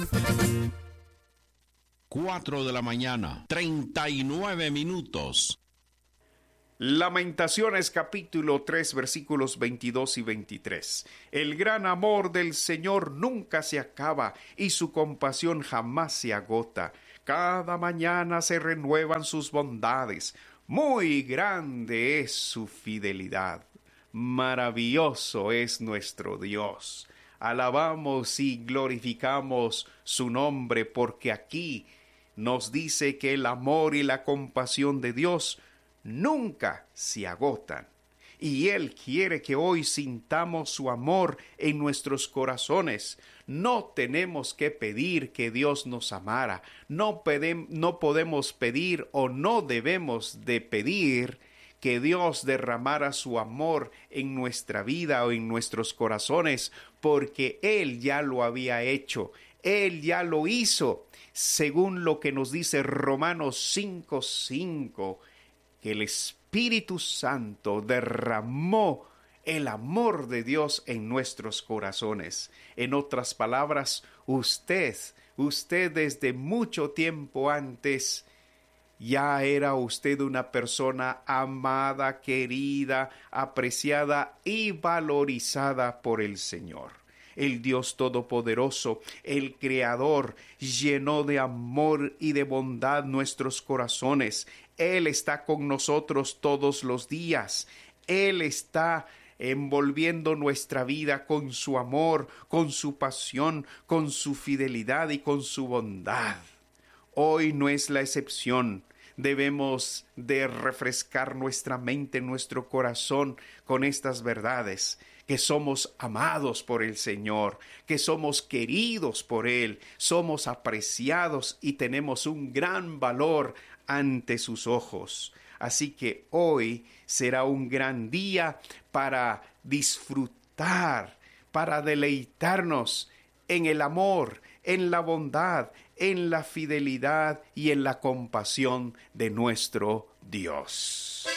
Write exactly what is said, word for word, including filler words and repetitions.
Cuatro de la mañana, treinta y nueve minutos. Lamentaciones capítulo tres versículos veintidós y veintitrés. El gran amor del Señor nunca se acaba y su compasión jamás se agota. Cada mañana se renuevan sus bondades. Muy grande es su fidelidad. Maravilloso es nuestro Dios. Alabamos y glorificamos su nombre porque aquí nos dice que el amor y la compasión de Dios nunca se agotan. Y Él quiere que hoy sintamos su amor en nuestros corazones. No tenemos que pedir que Dios nos amara. No, pedem- no podemos pedir o no debemos de pedir que Dios derramara su amor en nuestra vida o en nuestros corazones, porque Él ya lo había hecho. Él ya lo hizo, según lo que nos dice Romanos cinco cinco, que el Espíritu Santo derramó el amor de Dios en nuestros corazones. En otras palabras, usted, usted desde mucho tiempo antes, ya era usted una persona amada, querida, apreciada y valorizada por el Señor. El Dios Todopoderoso, el Creador, llenó de amor y de bondad nuestros corazones. Él está con nosotros todos los días. Él está envolviendo nuestra vida con su amor, con su pasión, con su fidelidad y con su bondad. Hoy no es la excepción. Debemos de refrescar nuestra mente, nuestro corazón con estas verdades, que somos amados por el Señor, que somos queridos por Él, somos apreciados y tenemos un gran valor ante sus ojos. Así que hoy será un gran día para disfrutar, para deleitarnos en el amor, en la bondad, en la fidelidad y en la compasión de nuestro Dios.